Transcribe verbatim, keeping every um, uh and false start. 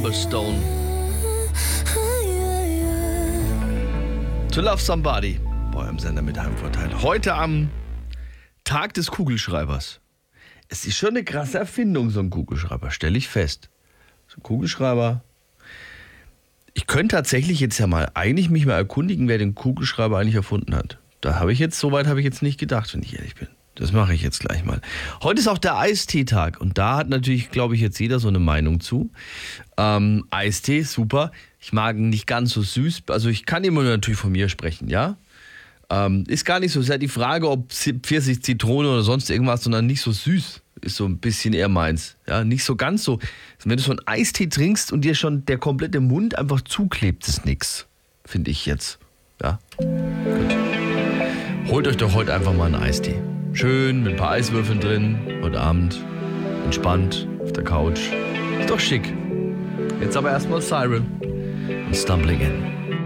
Cumberstone. To Love Somebody. Bei eurem Sender mit Heimvorteil. Heute am Tag des Kugelschreibers. Es ist schon eine krasse Erfindung, so ein Kugelschreiber, stelle ich fest. So ein Kugelschreiber. Ich könnte tatsächlich jetzt ja mal eigentlich mich mal erkundigen, wer den Kugelschreiber eigentlich erfunden hat. Da habe ich jetzt, so weit habe ich jetzt nicht gedacht, wenn ich ehrlich bin. Das mache ich jetzt gleich mal. Heute ist auch der Eistee-Tag und da hat natürlich, glaube ich, jetzt jeder so eine Meinung zu. Ähm, Eistee, super. Ich mag ihn nicht ganz so süß. Also ich kann immer natürlich von mir sprechen, ja. Ähm, ist gar nicht so sehr die Frage, ob Pfirsich, Zitrone oder sonst irgendwas, sondern nicht so süß. Ist so ein bisschen eher meins. Ja, nicht so ganz so. Wenn du so einen Eistee trinkst und dir schon der komplette Mund einfach zuklebt, ist nix. Finde ich jetzt. Ja. Gut. Holt euch doch heute einfach mal einen Eistee. Schön, mit ein paar Eiswürfeln drin, heute Abend, entspannt, auf der Couch. Ist doch schick. Jetzt aber erstmal Siren und Stumbling In.